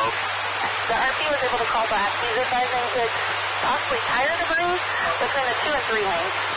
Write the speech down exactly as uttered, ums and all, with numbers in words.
called? The R P was able to call back. He's advising to possibly tire debris between the two and three lanes.